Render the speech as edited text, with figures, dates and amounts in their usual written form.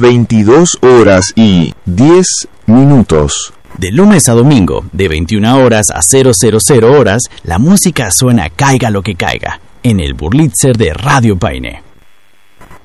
22 horas y 10 minutos. De lunes a domingo, de 21 horas a 000 horas, la música suena caiga lo que caiga, en el Burlitzer de Radio Paine.